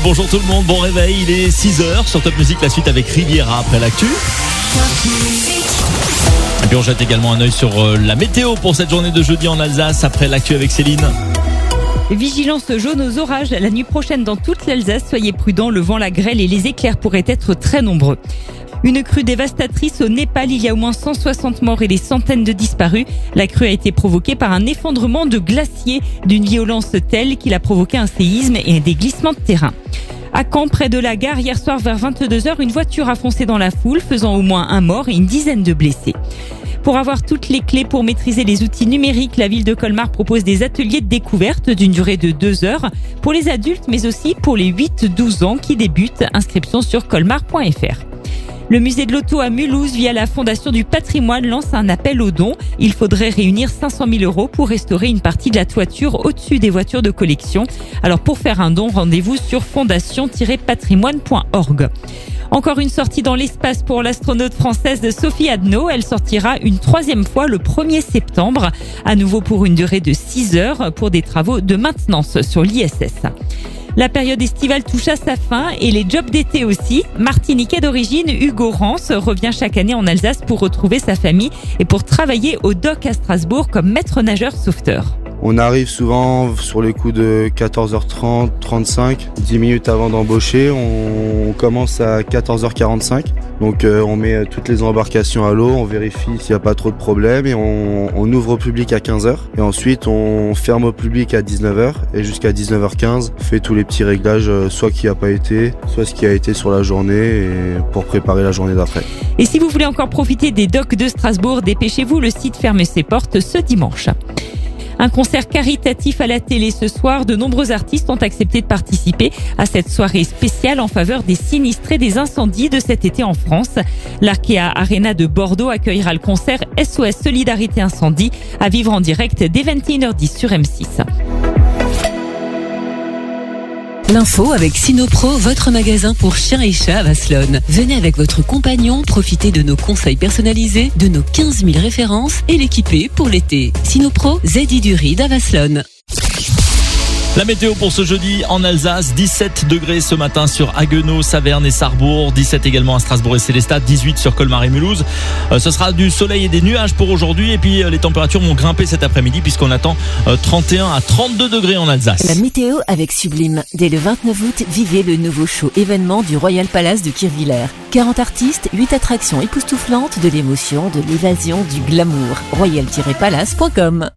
Bonjour tout le monde, bon réveil, il est 6h sur Top Music, la suite avec Riviera après l'actu. Et puis on jette également un œil sur la météo pour cette journée de jeudi en Alsace après l'actu avec Céline. Vigilance jaune aux orages la nuit prochaine dans toute l'Alsace. Soyez prudents, le vent, la grêle et les éclairs pourraient être très nombreux. Une crue dévastatrice au Népal, il y a au moins 160 morts et des centaines de disparus. La crue a été provoquée par un effondrement de glaciers d'une violence telle qu'il a provoqué un séisme et des glissements de terrain. À Caen, près de la gare, hier soir vers 22h, une voiture a foncé dans la foule, faisant au moins un mort et une dizaine de blessés. Pour avoir toutes les clés pour maîtriser les outils numériques, la ville de Colmar propose des ateliers de découverte d'une durée de 2 heures pour les adultes, mais aussi pour les 8-12 ans qui débutent. Inscription sur colmar.fr. Le musée de l'auto à Mulhouse, via la Fondation du patrimoine, lance un appel aux dons. Il faudrait réunir 500 000 € pour restaurer une partie de la toiture au-dessus des voitures de collection. Alors pour faire un don, rendez-vous sur fondation-patrimoine.org. Encore une sortie dans l'espace pour l'astronaute française Sophie Adno. Elle sortira une 3e fois le 1er septembre, à nouveau pour une durée de 6 heures pour des travaux de maintenance sur l'ISS. La période estivale touche à sa fin et les jobs d'été aussi. Martiniquais d'origine, Hugo Rance revient chaque année en Alsace pour retrouver sa famille et pour travailler au dock à Strasbourg comme maître nageur sauveteur. On arrive souvent sur les coups de 14h30, 35, 10 minutes avant d'embaucher. On commence à 14h45. Donc on met toutes les embarcations à l'eau, on vérifie s'il n'y a pas trop de problèmes et on ouvre au public à 15h. Et ensuite on ferme au public à 19h et jusqu'à 19h15 on fait tous les petits réglages, soit qui n'a pas été, soit ce qui a été sur la journée et pour préparer la journée d'après. Et si vous voulez encore profiter des docks de Strasbourg, dépêchez-vous, le site ferme ses portes ce dimanche. Un concert caritatif à la télé ce soir. De nombreux artistes ont accepté de participer à cette soirée spéciale en faveur des sinistrés des incendies de cet été en France. L'Arkea Arena de Bordeaux accueillera le concert SOS Solidarité Incendie à vivre en direct dès 21h10 sur M6. L'info avec Sinopro, votre magasin pour chiens et chats à Vasselonne. Venez avec votre compagnon, profitez de nos conseils personnalisés, de nos 15 000 références et l'équiper pour l'été. Sinopro, ZI du Ride à Vasselonne. La météo pour ce jeudi en Alsace, 17 degrés ce matin sur Haguenau, Saverne et Sarrebourg, 17 également à Strasbourg et Sélestat, 18 sur Colmar et Mulhouse. Ce sera du soleil et des nuages pour aujourd'hui et puis les températures vont grimper cet après-midi puisqu'on attend 31 à 32 degrés en Alsace. La météo avec Sublime. Dès le 29 août, vivez le nouveau show événement du Royal Palace de Kirchwiller. 40 artistes, 8 attractions époustouflantes, de l'émotion, de l'évasion, du glamour. royal-palace.com